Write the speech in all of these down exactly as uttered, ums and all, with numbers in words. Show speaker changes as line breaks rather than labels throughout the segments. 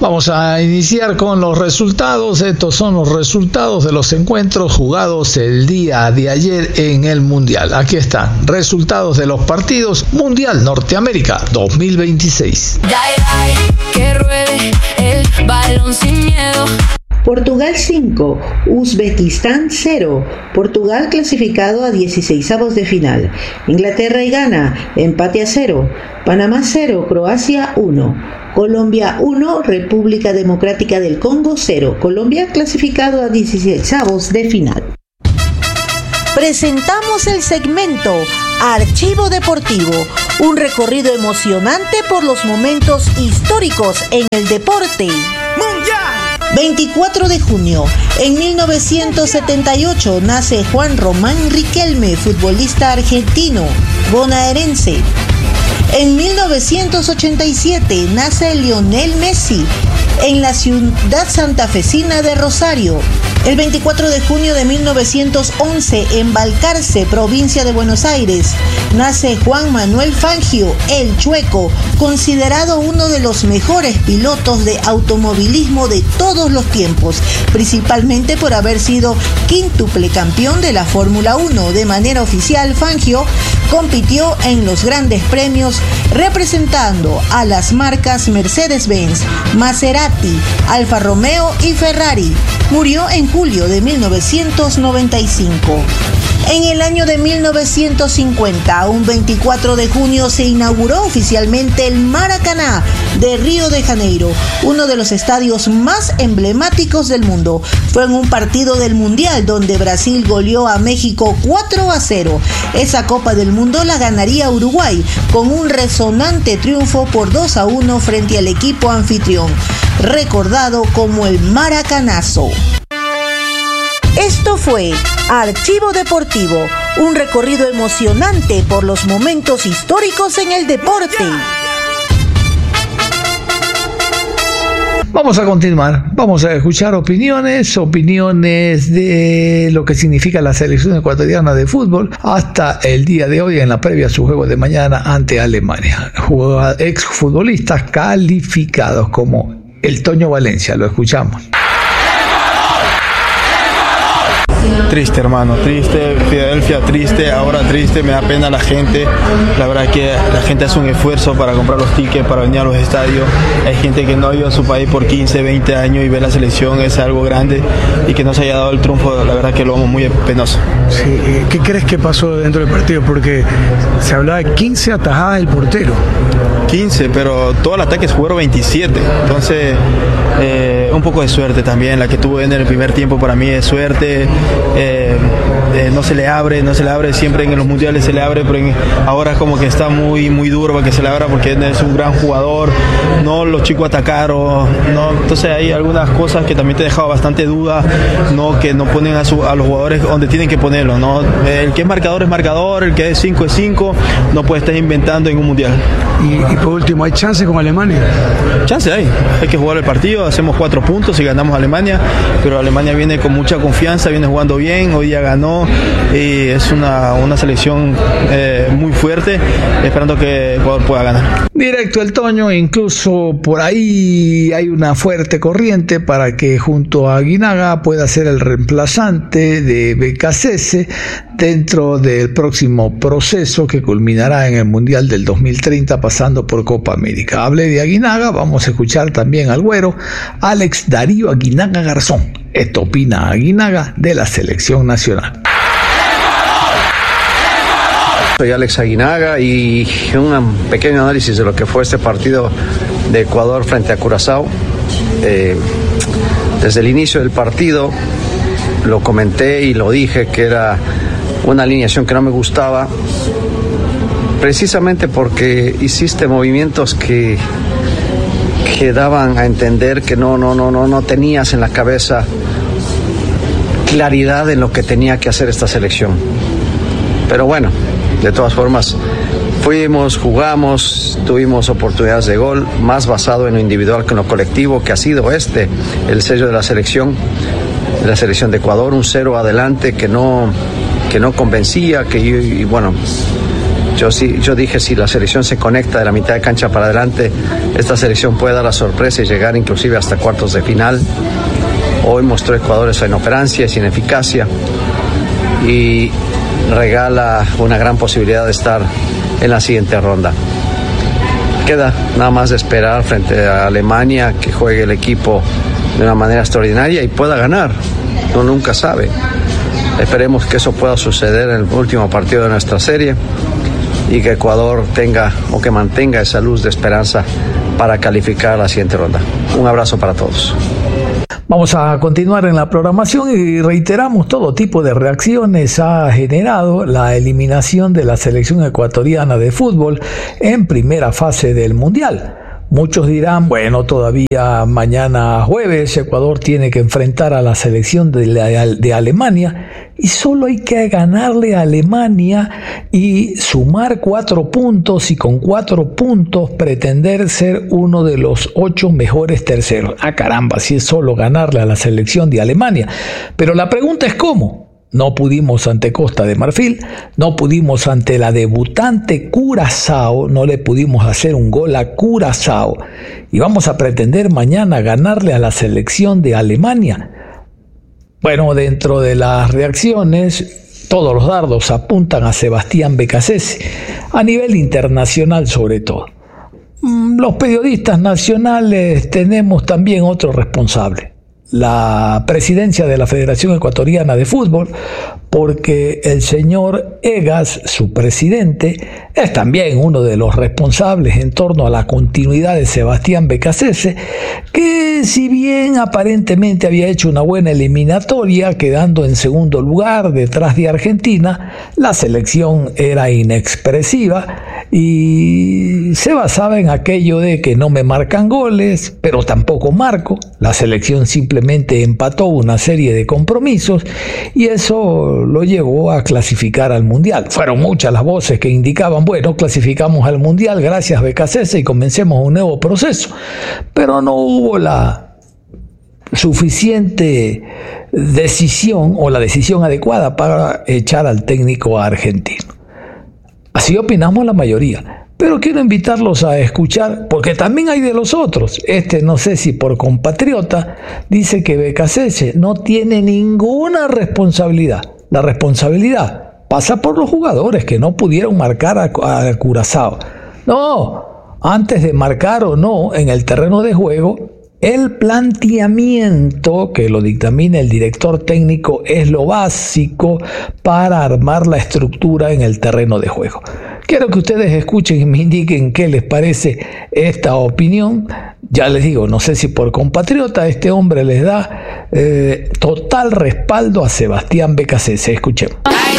Vamos a iniciar con los resultados. Estos son los resultados de los encuentros jugados el día de ayer en el Mundial. Aquí están, resultados de los partidos Mundial Norteamérica dos mil veintiséis.
Dai, dai, que ruede el balón sin miedo.
Portugal cinco, Uzbekistán cero. Portugal clasificado a dieciseisavos de final. Inglaterra y Ghana, empate a cero. Panamá cero, Croacia uno. Colombia uno, República Democrática del Congo cero. Colombia clasificado a dieciseisavos de final.
Presentamos el segmento Archivo Deportivo, un recorrido emocionante por los momentos históricos en el deporte. ¡Mundial! veinticuatro de junio, en mil novecientos setenta y ocho nace Juan Román Riquelme, futbolista argentino, bonaerense. En mil novecientos ochenta y siete nace Lionel Messi en la ciudad santafesina de Rosario. El veinticuatro de junio de mil novecientos once, en Balcarce, provincia de Buenos Aires, nace Juan Manuel Fangio, el Chueco, considerado uno de los mejores pilotos de automovilismo de todos los tiempos, principalmente por haber sido quíntuple campeón de la Fórmula uno. De manera oficial, Fangio compitió en los grandes premios representando a las marcas Mercedes-Benz, Maserati, Alfa Romeo y Ferrari. Murió en julio de mil novecientos noventa y cinco. En el año de mil novecientos cincuenta, un veinticuatro de junio, se inauguró oficialmente el Maracaná de Río de Janeiro, uno de los estadios más emblemáticos del mundo. Fue en un partido del Mundial donde Brasil goleó a México cuatro a cero. Esa Copa del Mundo la ganaría Uruguay con un resonante triunfo por dos a uno frente al equipo anfitrión, recordado como el Maracanazo. Esto fue Archivo Deportivo, un recorrido emocionante por los momentos históricos en el deporte.
Vamos a continuar, vamos a escuchar opiniones, opiniones de lo que significa la selección ecuatoriana de fútbol hasta el día de hoy en la previa a su juego de mañana ante Alemania. Exfutbolistas calificados como el Toño Valencia, lo escuchamos.
Triste, hermano, triste, Filadelfia triste, ahora triste, me da pena la gente. La verdad que la gente hace un esfuerzo para comprar los tickets, para venir a los estadios. Hay gente que no ha ido a su país por quince, veinte años y ver la selección es algo grande, y que no se haya dado el triunfo, la verdad que lo vamos muy penoso.
Sí, ¿qué crees que pasó dentro del partido? Porque se hablaba de quince atajadas del portero.
quince, pero todo el ataque se jugaron veintisiete, entonces eh, un poco de suerte también, la que tuvo en el primer tiempo para mí es suerte. Eh, eh, no se le abre, no se le abre, siempre en los mundiales se le abre, pero en, ahora es como que está muy muy duro para que se le abra porque es un gran jugador, no los chicos atacaron, no, entonces hay algunas cosas que también te dejaba bastante duda, no, que no ponen a, su, a los jugadores donde tienen que ponerlo, ¿no? El que es marcador es marcador, el que es cinco es cinco, no puede estar inventando en un mundial.
Y, y por último, ¿hay chance con Alemania?
Chance hay, hay que jugar el partido, hacemos cuatro puntos y ganamos a Alemania, pero Alemania viene con mucha confianza, viene jugando bien, hoy día ganó y es una, una selección eh, muy fuerte, esperando que Ecuador pueda ganar.
Directo el Toño, incluso por ahí hay una fuerte corriente para que junto a Aguinaga pueda ser el reemplazante de Becasese dentro del próximo proceso que culminará en el Mundial del dos mil treinta pasando por Copa América. Hablé de Aguinaga, vamos a escuchar también al güero Alex Darío Aguinaga Garzón. Esto opina Aguinaga de la selección nacional.
Soy Alex Aguinaga y un pequeño análisis de lo que fue este partido de Ecuador frente a Curazao. Eh, desde el inicio del partido lo comenté y lo dije que era una alineación que no me gustaba, precisamente porque hiciste movimientos que, que daban a entender que no, no, no, no, no tenías en la cabeza claridad en lo que tenía que hacer esta selección. Pero bueno, de todas formas, fuimos, jugamos, tuvimos oportunidades de gol, más basado en lo individual que en lo colectivo, que ha sido este el sello de la selección, de la selección de Ecuador, un cero adelante que no, que no convencía, que y bueno, Yo, sí, yo dije, si la selección se conecta de la mitad de cancha para adelante, esta selección puede dar la sorpresa y llegar inclusive hasta cuartos de final. Hoy mostró Ecuador esa inoperancia, esa ineficacia y regala una gran posibilidad de estar en la siguiente ronda. Queda nada más de esperar frente a Alemania que juegue el equipo de una manera extraordinaria y pueda ganar. Uno nunca sabe. Esperemos que eso pueda suceder en el último partido de nuestra serie y que Ecuador tenga o que mantenga esa luz de esperanza para calificar a la siguiente ronda. Un abrazo para todos.
Vamos a continuar en la programación y reiteramos todo tipo de reacciones ha generado la eliminación de la selección ecuatoriana de fútbol en primera fase del Mundial. Muchos dirán, bueno, todavía mañana jueves Ecuador tiene que enfrentar a la selección de, la, de Alemania y solo hay que ganarle a Alemania y sumar cuatro puntos y con cuatro puntos pretender ser uno de los ocho mejores terceros. Ah, caramba, si es solo ganarle a la selección de Alemania. Pero la pregunta es ¿cómo? No pudimos ante Costa de Marfil, no pudimos ante la debutante Curazao, no le pudimos hacer un gol a Curazao. Y vamos a pretender mañana ganarle a la selección de Alemania. Bueno, dentro de las reacciones, todos los dardos apuntan a Sebastián Beccacece, a nivel internacional sobre todo. Los periodistas nacionales tenemos también otro responsable. La presidencia de la Federación Ecuatoriana de Fútbol, porque el señor Egas, su presidente, es también uno de los responsables en torno a la continuidad de Sebastián Beccacece, que si bien aparentemente había hecho una buena eliminatoria, quedando en segundo lugar detrás de Argentina, la selección era inexpresiva y se basaba en aquello de que no me marcan goles, pero tampoco marco. La selección simplemente empató una serie de compromisos y eso lo llevó a clasificar al Mundial. Fueron muchas las voces que indicaban, bueno, clasificamos al Mundial gracias a Beccacece y comencemos un nuevo proceso. Pero no hubo la suficiente decisión o la decisión adecuada para echar al técnico argentino. Así opinamos la mayoría. Pero quiero invitarlos a escuchar, porque también hay de los otros. Este, no sé si por compatriota, dice que Beccacece no tiene ninguna responsabilidad. La responsabilidad pasa por los jugadores que no pudieron marcar a, a Curazao. No, antes de marcar o no en el terreno de juego, el planteamiento que lo dictamina el director técnico es lo básico para armar la estructura en el terreno de juego. Quiero que ustedes escuchen y me indiquen qué les parece esta opinión. Ya les digo, no sé si por compatriota este hombre les da eh, total respaldo a Sebastián Beccacece. Escuchemos.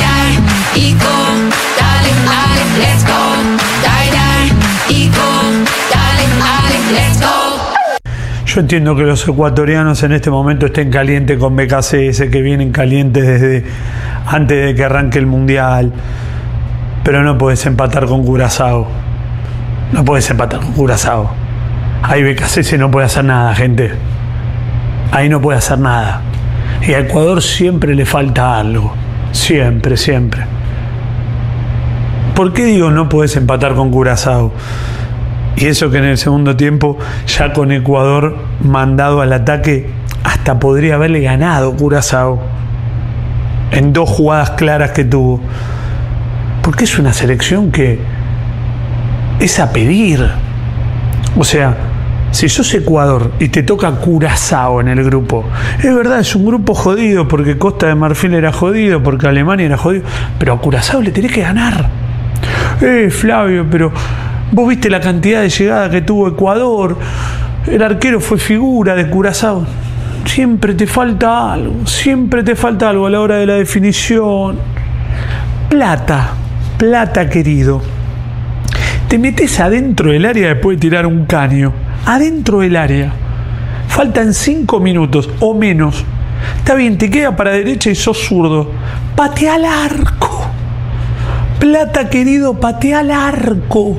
Yo entiendo que los ecuatorianos en este momento estén calientes con Beccacece, que vienen calientes desde antes de que arranque el Mundial. Pero no puedes empatar con Curazao. No puedes empatar con Curazao. Ahí Beccacece no puede hacer nada, gente. Ahí no puede hacer nada. Y a Ecuador siempre le falta algo. Siempre, siempre. ¿Por qué digo no puedes empatar con Curazao? Y eso que en el segundo tiempo, ya con Ecuador mandado al ataque, hasta podría haberle ganado Curazao. En dos jugadas claras que tuvo. Porque es una selección que es a pedir. O sea, si sos Ecuador y te toca Curazao en el grupo, es verdad, es un grupo jodido porque Costa de Marfil era jodido, porque Alemania era jodido, pero a Curazao le tenés que ganar. Eh, Flavio, pero vos viste la cantidad de llegada que tuvo Ecuador, el arquero fue figura de Curazao. Siempre te falta algo, siempre te falta algo a la hora de la definición. Plata. Plata, querido. Te metes adentro del área después de tirar un caño. Adentro del área. Faltan cinco minutos o menos. Está bien, te queda para derecha y sos zurdo. Patea al arco. Plata, querido, patea al arco.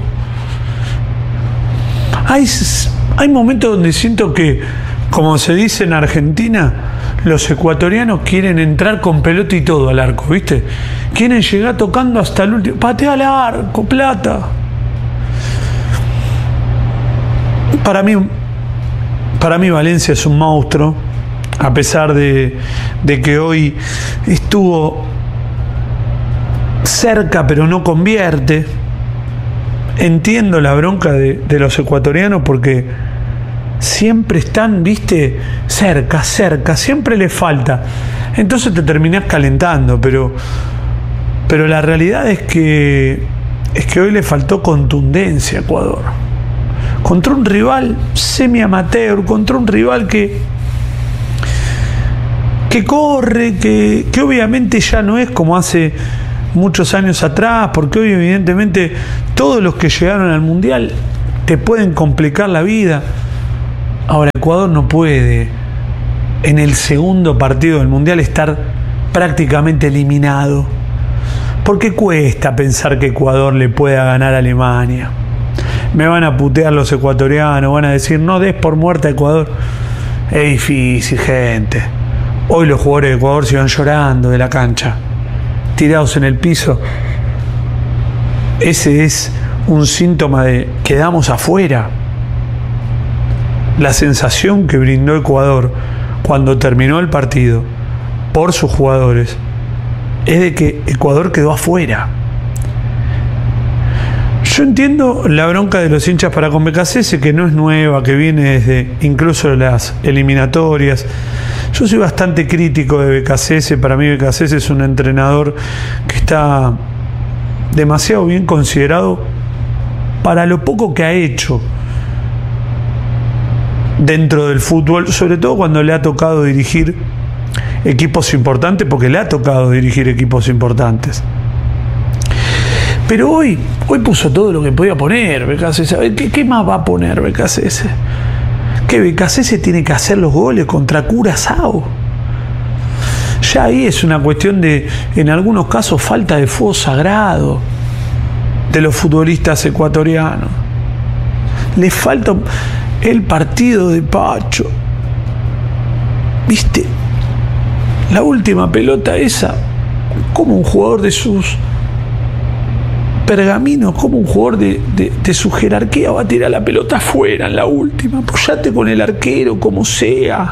Hay, hay momentos donde siento que, como se dice en Argentina, los ecuatorianos quieren entrar con pelota y todo al arco, ¿viste? Quieren llegar tocando hasta el último. Patea al arco, Plata. Para mí, para mí Valencia es un monstruo, a pesar de, de que hoy estuvo cerca pero no convierte. Entiendo la bronca de, de los ecuatorianos porque siempre están, viste, cerca, cerca, siempre les falta. Entonces te terminás calentando, pero, pero la realidad es que, es que hoy le faltó contundencia a Ecuador. Contra un rival semi-amateur, contra un rival que, que corre, que, que obviamente ya no es como hace muchos años atrás, porque hoy evidentemente todos los que llegaron al Mundial te pueden complicar la vida. Ahora Ecuador no puede en el segundo partido del Mundial estar prácticamente eliminado, porque cuesta pensar que Ecuador le pueda ganar a Alemania. Me van a putear los ecuatorianos, van a decir no des por muerta a Ecuador. Es difícil, gente. Hoy los jugadores de Ecuador se iban llorando de la cancha, tirados en el piso. Ese es un síntoma de quedamos afuera. La sensación que brindó Ecuador cuando terminó el partido por sus jugadores es de que Ecuador quedó afuera. Yo entiendo la bronca de los hinchas para con B K C S, que no es nueva, que viene desde incluso las eliminatorias. Yo soy bastante crítico de B K C S. Para mí B K C S es un entrenador que está demasiado bien considerado para lo poco que ha hecho dentro del fútbol, sobre todo cuando le ha tocado dirigir equipos importantes, porque le ha tocado dirigir equipos importantes. Pero hoy, hoy puso todo lo que podía poner B K C S. ¿Qué, qué más va a poner B K C S? Que B K C S tiene que hacer los goles contra Curazao. Ya ahí es una cuestión de, en algunos casos, falta de fuego sagrado de los futbolistas ecuatorianos. Les falta el partido de Pacho. ¿Viste? La última pelota esa, como un jugador de sus pergaminos, como un jugador de, de, de su jerarquía va a tirar la pelota afuera en la última. Apoyate con el arquero como sea.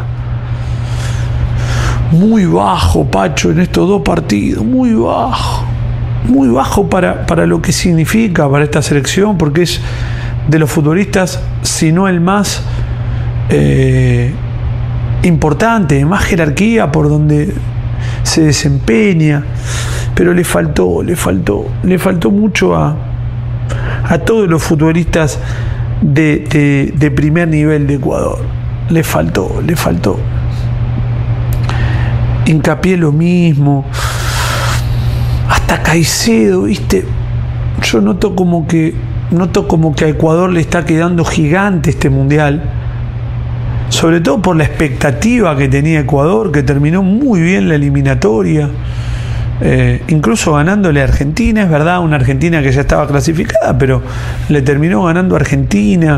Muy bajo Pacho en estos dos partidos, muy bajo, muy bajo para, para lo que significa para esta selección, porque es de los futbolistas, si no el más eh, importante, de más jerarquía por donde se desempeña. Pero le faltó, le faltó, le faltó mucho a, a todos los futbolistas de, de, de primer nivel de Ecuador. Le faltó, le faltó. Hincapié lo mismo. Hasta Caicedo, ¿viste? Yo noto como que, noto como que a Ecuador le está quedando gigante este mundial. Sobre todo por la expectativa que tenía Ecuador, que terminó muy bien la eliminatoria. Eh, incluso ganándole a Argentina, es verdad, una Argentina que ya estaba clasificada, pero le terminó ganando a Argentina.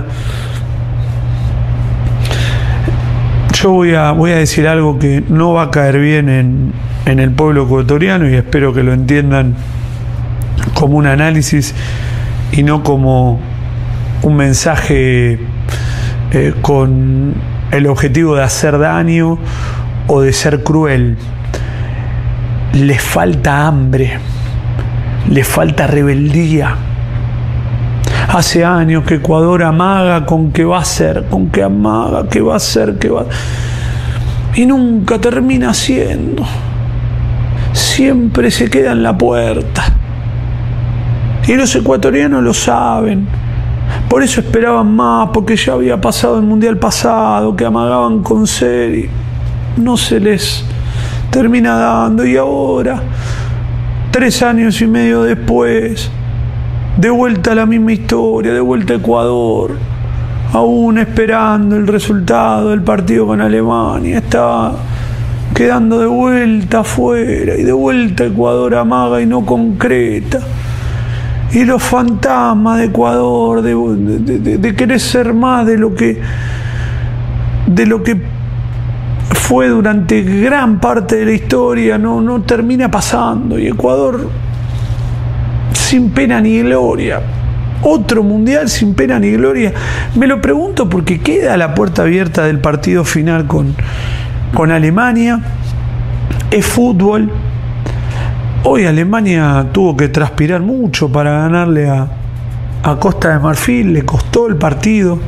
Yo voy a, voy a decir algo que no va a caer bien en, en el pueblo ecuatoriano, y espero que lo entiendan como un análisis y no como un mensaje eh, con el objetivo de hacer daño o de ser cruel. Les falta hambre, les falta rebeldía. Hace años que Ecuador amaga con que va a ser, con que amaga, que va a ser, que va a... y nunca termina siendo. Siempre se queda en la puerta. Y los ecuatorianos lo saben. Por eso esperaban más, porque ya había pasado el mundial pasado, que amagaban con ser y no se les termina dando. Y ahora, tres años y medio después, de vuelta a la misma historia, de vuelta a Ecuador, aún esperando el resultado del partido con Alemania. Está quedando de vuelta afuera, y de vuelta Ecuador amaga y no concreta. Y los fantasmas de Ecuador, de, de, de, de querer ser más de lo que de lo que fue durante gran parte de la historia, no, no termina pasando. Y Ecuador, sin pena ni gloria, otro mundial sin pena ni gloria. Me lo pregunto porque queda la puerta abierta del partido final con, con Alemania. Es fútbol. Hoy Alemania tuvo que transpirar mucho para ganarle a, a Costa de Marfil, le costó el partido.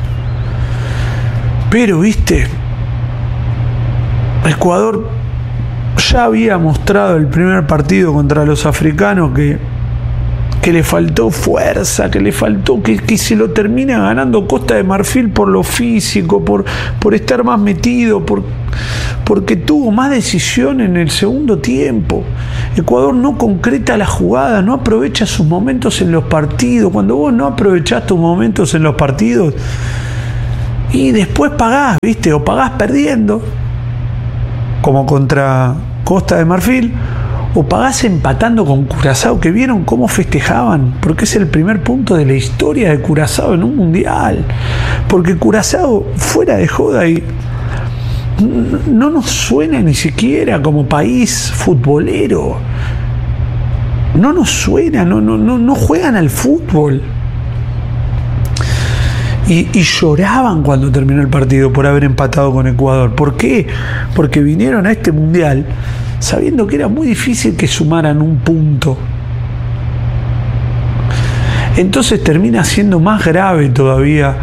Pero, viste, Ecuador ya había mostrado el primer partido contra los africanos que, que le faltó fuerza, que le faltó, que, que se lo termina ganando Costa de Marfil por lo físico, por, por estar más metido, por, porque tuvo más decisión en el segundo tiempo. Ecuador no concreta la jugada, no aprovecha sus momentos en los partidos. Cuando vos no aprovechás tus momentos en los partidos y después pagás, ¿viste? O pagás perdiendo, como contra Costa de Marfil, o pagás empatando con Curazao, que vieron cómo festejaban, porque es el primer punto de la historia de Curazao en un mundial. Porque Curazao, fuera de joda, y no nos suena ni siquiera como país futbolero. No nos suena, no, no, no, no juegan al fútbol. Y, y lloraban cuando terminó el partido por haber empatado con Ecuador. ¿Por qué? Porque vinieron a este mundial sabiendo que era muy difícil que sumaran un punto. Entonces termina siendo más grave todavía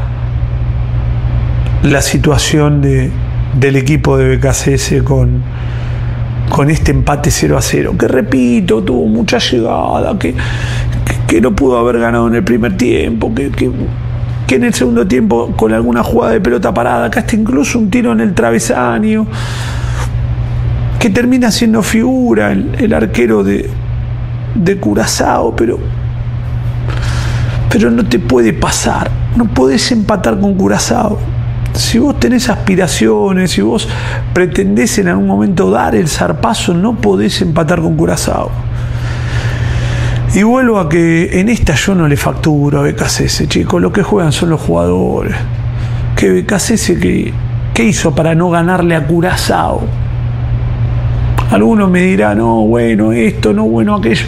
la situación de, del equipo de B K C S con, con este empate cero a cero, que repito, tuvo mucha llegada, que, que, que no pudo haber ganado en el primer tiempo, que, que que en el segundo tiempo con alguna jugada de pelota parada, que hasta incluso un tiro en el travesaño, que termina siendo figura el, el arquero de, de Curazao, pero pero no te puede pasar, no podés empatar con Curazao. Si vos tenés aspiraciones, si vos pretendés en algún momento dar el zarpazo, no podés empatar con Curazao. Y vuelvo a que en esta yo no le facturo a B K C S, chicos. Lo que juegan son los jugadores. Que B K C S, ¿qué, qué hizo para no ganarle a Curazao? Algunos me dirán, no, bueno, esto, no, bueno, aquello.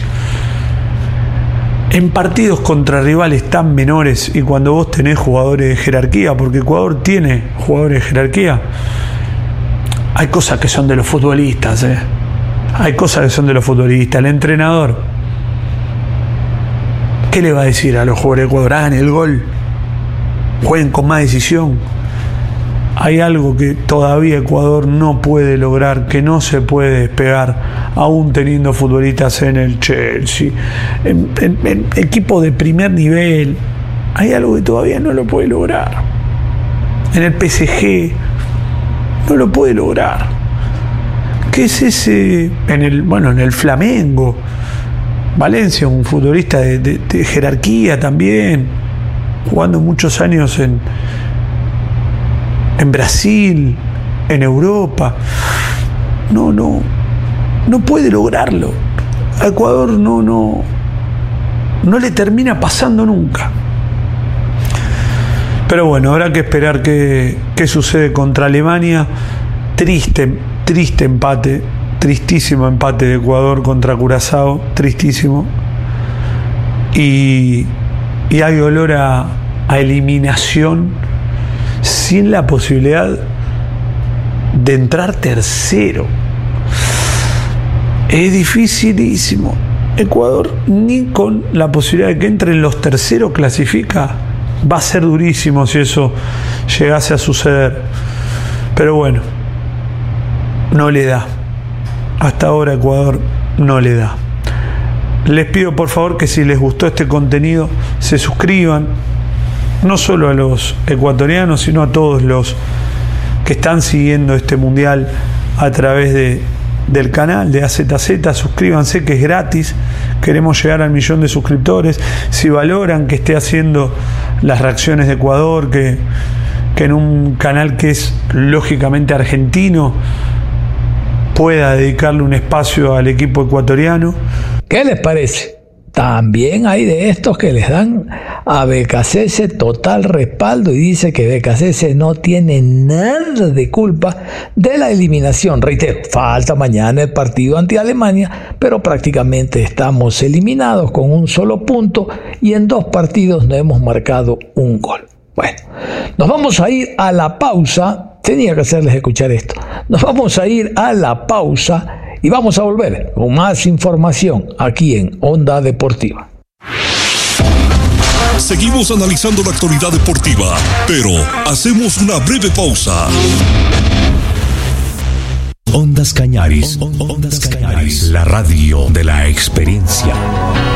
En partidos contra rivales tan menores y cuando vos tenés jugadores de jerarquía, porque Ecuador tiene jugadores de jerarquía, hay cosas que son de los futbolistas, ¿eh? Hay cosas que son de los futbolistas. El entrenador, ¿qué le va a decir a los jugadores de Ecuador? Hagan el gol, jueguen con más decisión. Hay algo que todavía Ecuador no puede lograr, que no se puede despegar, aún teniendo futbolistas en el Chelsea, en, en, en equipo de primer nivel. Hay algo que todavía no lo puede lograr. En el P S G no lo puede lograr. ¿Qué es ese? En el, bueno, en el Flamengo. Valencia, un futbolista de, de, de jerarquía también, jugando muchos años en, en Brasil, en Europa. No, no, no puede lograrlo. A Ecuador no, no, no le termina pasando nunca. Pero bueno, habrá que esperar qué, qué sucede contra Alemania. Triste, triste empate. Tristísimo empate de Ecuador contra Curazao, tristísimo. Y, y hay olor a, a eliminación sin la posibilidad de entrar tercero. Es dificilísimo. Ecuador ni con la posibilidad de que entren los terceros clasifica. Va a ser durísimo si eso llegase a suceder. Pero bueno, no le da. Hasta ahora Ecuador no le da. Les pido por favor que si les gustó este contenido se suscriban, no solo a los ecuatorianos, sino a todos los que están siguiendo este mundial a través de, del canal de A Z Z. Suscríbanse, que es gratis. Queremos llegar al millón de suscriptores. Si valoran que esté haciendo las reacciones de Ecuador, que, que en un canal que es lógicamente argentino pueda dedicarle un espacio al equipo ecuatoriano.
¿Qué les parece? también hay de estos que les dan a B K C S total respaldo y dice que B K C S no tiene nada de culpa de la eliminación. Reitero, falta mañana el partido ante Alemania, pero prácticamente estamos eliminados con un solo punto y en dos partidos no hemos marcado un gol. Bueno, nos vamos a ir a la pausa. Tenía que hacerles escuchar esto. Nos vamos a ir a la pausa y vamos a volver con más información aquí en Onda Deportiva.
Seguimos analizando la actualidad deportiva, pero hacemos una breve pausa.
Ondas Cañaris, Ondas Cañaris, la radio de la experiencia.